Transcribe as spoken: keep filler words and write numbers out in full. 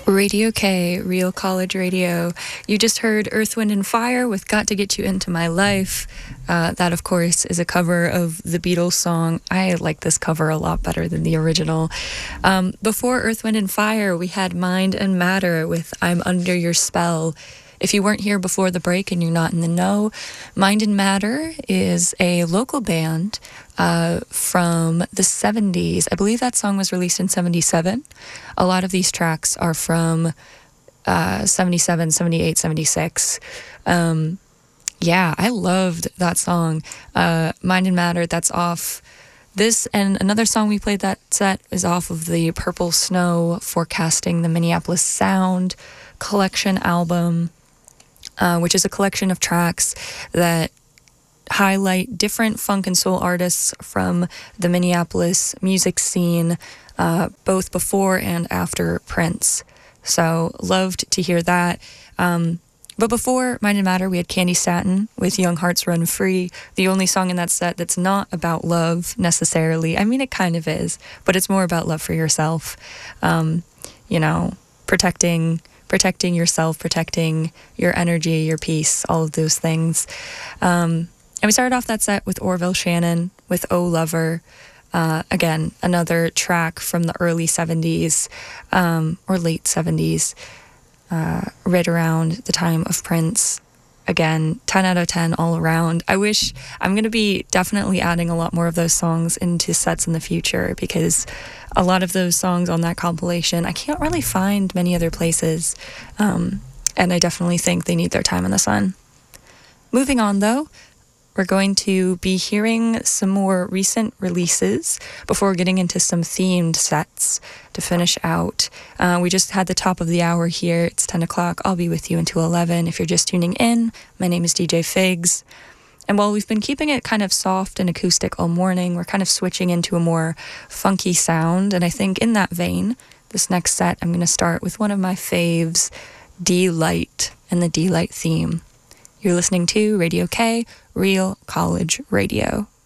Radio K, Real College Radio. You just heard Earth, Wind and Fire with Got to Get You Into My Life. Uh, that, of course, is a cover of the Beatles song. I like this cover a lot better than the original. Um, before Earth, Wind and Fire, we had Mind and Matter with I'm Under Your Spell. If you weren't here before the break and you're not in the know, Mind and Matter is a local band uh, from the seventies. I believe that song was released in seventy-seven. A lot of these tracks are from uh, seventy-seven, seventy-eight, seventy-six. Um, yeah, I loved that song. Uh, Mind and Matter, that's off this, and another song we played that set is off of the Purple Snow Forecasting the Minneapolis Sound collection album. Uh, which is a collection of tracks that highlight different funk and soul artists from the Minneapolis music scene, uh, both before and after Prince. So loved to hear that. Um, but before Mind and Matter, we had Candy Staton with Young Hearts Run Free, the only song in that set that's not about love necessarily. I mean, it kind of is, but it's more about love for yourself. Um, you know, protecting... protecting yourself, protecting your energy, your peace, all of those things. Um, and we started off that set with Orville Shannon with Oh Lover. Uh, again, another track from the early seventies um, or late seventies, uh, right around the time of Prince. Again, ten out of ten all around. I wish I'm going to be definitely adding a lot more of those songs into sets in the future, because a lot of those songs on that compilation, I can't really find many other places. Um, and I definitely think they need their time in the sun. Moving on, though, we're going to be hearing some more recent releases before getting into some themed sets to finish out. Uh, we just had the top of the hour here. It's ten o'clock. I'll be with you until eleven. If you're just tuning in, my name is D J Figs. And while we've been keeping it kind of soft and acoustic all morning, we're kind of switching into a more funky sound. And I think in that vein, this next set, I'm going to start with one of my faves, D-Light, and the D-Light theme. You're listening to Radio K, Real College Radio.